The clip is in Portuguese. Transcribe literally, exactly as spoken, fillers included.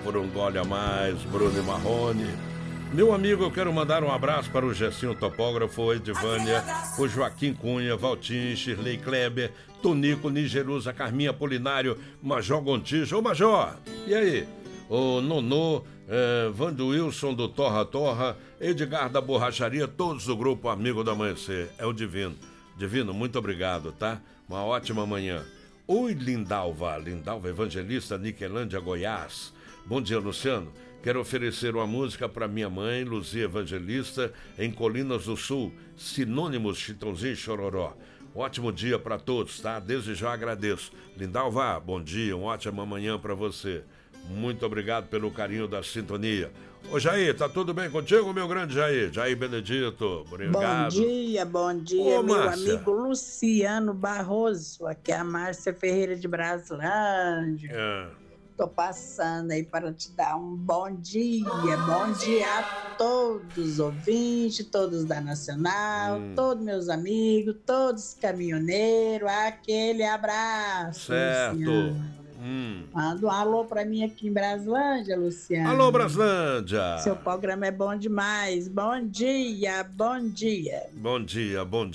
por um gole a mais, Bruno e Marrone. Meu amigo, eu quero mandar um abraço para o Gessinho Topógrafo, o Edivânia, o Joaquim Cunha, Valtim, Shirley Kleber, Tonico, Nigerusa, Carminha Polinário, Major Gontijo. Ô Major, e aí? O Nonô, eh, Vando Wilson do Torra Torra, Edgar da Borracharia, todos do grupo Amigo do Amanhecer. É o Divino. Divino, muito obrigado, tá? Uma ótima manhã. Oi, Lindalva, Lindalva Evangelista, Niquelândia, Goiás. Bom dia, Luciano. Quero oferecer uma música para minha mãe, Luzia Evangelista, em Colinas do Sul, Sinônimos, Chitãozinho e Chororó. Ótimo dia para todos, tá? Desde já agradeço. Lindalva, bom dia, uma ótima manhã para você. Muito obrigado pelo carinho da sintonia. Ô Jair, tá tudo bem contigo, meu grande Jair? Jair Benedito, obrigado. Bom dia, bom dia, Ô, meu Márcia. amigo Luciano Barroso. Aqui é a Márcia Ferreira de Braslândia. É. Tô passando aí para te dar um bom dia. Bom dia a todos os ouvintes, todos da Nacional, Hum. todos meus amigos, todos caminhoneiros. Aquele abraço, Certo. Luciano. Hum. Manda um alô pra mim aqui em Braslândia, Luciano. Alô, Braslândia. Seu programa é bom demais. Bom dia, bom dia. Bom dia, bom